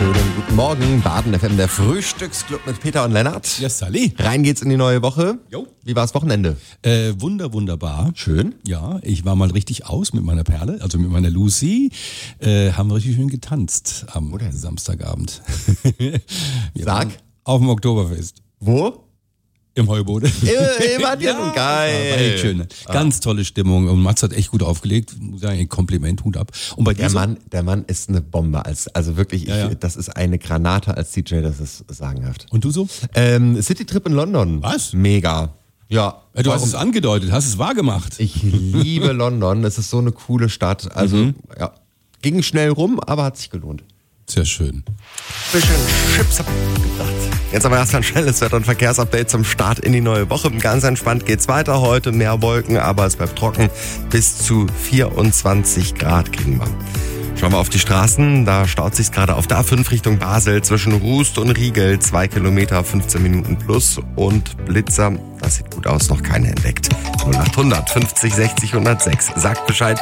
Schönen guten Morgen, Baden FM, der Frühstücksclub mit Peter und Lennart. Ja, Sally. Rein geht's in die neue Woche. Jo. Wie war's Wochenende? Wunderbar. Schön. Ja, ich war mal richtig aus mit meiner Perle, also mit meiner Lucy. Haben wir richtig schön getanzt am Samstagabend. Sag. Auf dem Oktoberfest. Wo? Im Heuboden. Immer geil. War echt schön. Ganz tolle Stimmung und Mats hat echt gut aufgelegt. Muss sagen, ein Kompliment, Hut ab. Und bei dir Der Mann ist eine Bombe. Also wirklich, das ist eine Granate als DJ, das ist sagenhaft. Und du so? Citytrip in London. Was? Mega. Ja. Du hast es angedeutet, hast es wahrgemacht. Ich liebe London. Es ist so eine coole Stadt. Also, ja. Ging schnell rum, aber hat sich gelohnt. Sehr schön. Bisschen Chips gebracht. Jetzt aber erst ein schnelles Wetter- und Verkehrsupdate zum Start in die neue Woche. Ganz entspannt geht's weiter heute. Mehr Wolken, aber es bleibt trocken. Bis zu 24 Grad kriegen wir. Schauen wir auf die Straßen. Da staut sich's gerade auf der A5 Richtung Basel zwischen Rust und Riegel. 2 Kilometer, 15 Minuten plus. Und Blitzer, das sieht gut aus, noch keiner entdeckt. 0800 50 60 106. Sagt Bescheid.